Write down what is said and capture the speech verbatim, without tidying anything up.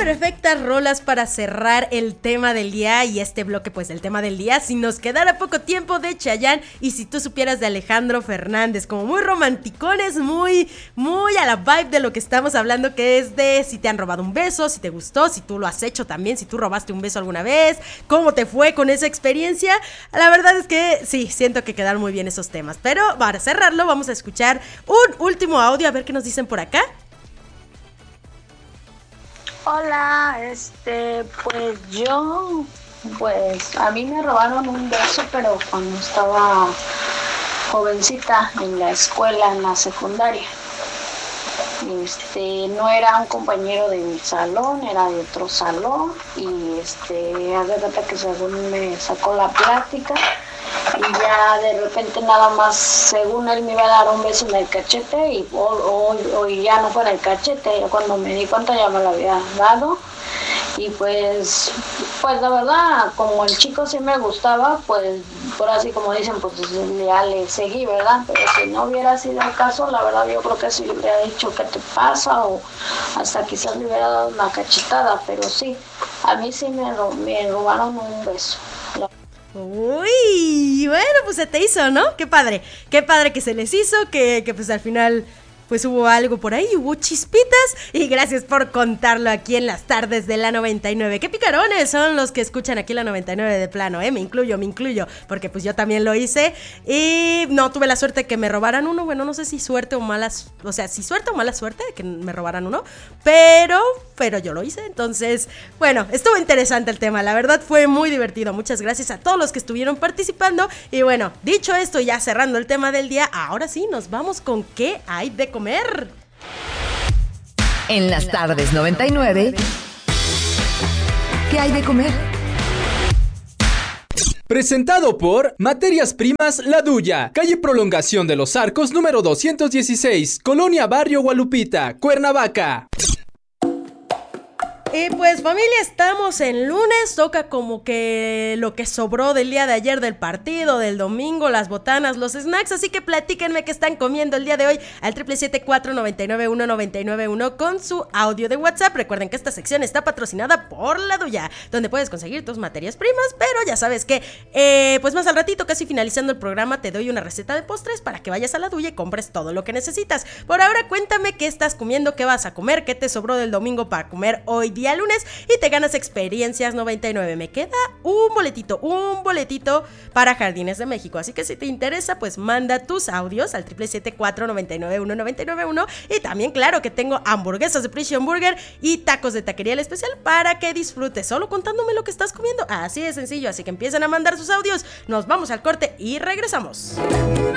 perfectas rolas para cerrar el tema del día y este bloque pues del tema del día. Si nos quedara poco tiempo de Chayanne y si tú supieras de Alejandro Fernández, como muy romanticones, muy, muy a la vibe de lo que estamos hablando, que es de si te han robado un beso, si te gustó, si tú lo has hecho también, si tú robaste un beso alguna vez, cómo te fue con esa experiencia. La verdad es que sí, siento que quedan muy bien esos temas, pero para cerrarlo vamos a escuchar un último audio, a ver qué nos dicen por acá. Hola, este, pues yo, pues a mí me robaron un beso, pero cuando estaba jovencita en la escuela, en la secundaria. Este, no era un compañero de mi salón, era de otro salón y este, haz de cuenta que según me sacó la plática y ya de repente nada más, según él me iba a dar un beso en el cachete y o, o, o ya no fue en el cachete, cuando me di cuenta ya me lo había dado y pues, pues la verdad, como el chico sí me gustaba, pues por así como dicen, pues ya le seguí, ¿verdad? Pero si no hubiera sido el caso, la verdad yo creo que sí le hubiera dicho qué te pasa o hasta quizás le hubiera dado una cachetada, pero sí, a mí sí me, me robaron un beso. Uy, bueno, pues se te hizo, ¿no? Qué padre, qué padre que se les hizo, que, que pues al final pues hubo algo por ahí, hubo chispitas y gracias por contarlo aquí en las tardes de la noventa y nueve. Qué picarones son los que escuchan aquí la noventa y nueve de plano, eh, me incluyo, me incluyo, porque pues yo también lo hice y no tuve la suerte de que me robaran uno, bueno, no sé si suerte o mala, o sea, si suerte o mala suerte de que me robaran uno, pero, pero yo lo hice, entonces, bueno, estuvo interesante el tema, la verdad fue muy divertido, muchas gracias a todos los que estuvieron participando y bueno, dicho esto, ya cerrando el tema del día, ahora sí, nos vamos con qué hay de comer. En las tardes noventa y nueve, ¿qué hay de comer? Presentado por Materias Primas La Duya, calle Prolongación de los Arcos número doscientos dieciséis, Colonia Barrio Gualupita, Cuernavaca. Y pues familia, estamos en lunes, toca como que lo que sobró del día de ayer del partido, del domingo, las botanas, los snacks, así que platíquenme qué están comiendo el día de hoy al siete siete siete, cuatro nueve nueve, uno nueve nueve uno con su audio de WhatsApp. Recuerden que esta sección está patrocinada por La Duya, donde puedes conseguir tus materias primas, pero ya sabes que eh, pues más al ratito, casi finalizando el programa, te doy una receta de postres para que vayas a La Duya y compres todo lo que necesitas. Por ahora cuéntame qué estás comiendo, qué vas a comer, qué te sobró del domingo para comer hoy día lunes y te ganas Experiencias noventa y nueve. Me queda un boletito, un boletito para Jardines de México, así que si te interesa, pues manda tus audios al siete siete siete, cuatro nueve nueve, uno nueve nueve uno y también claro que tengo hamburguesas de Precision Burger y tacos de taquería El Especial para que disfrutes solo contándome lo que estás comiendo, así de sencillo, así que empiezan a mandar sus audios, nos vamos al corte y regresamos.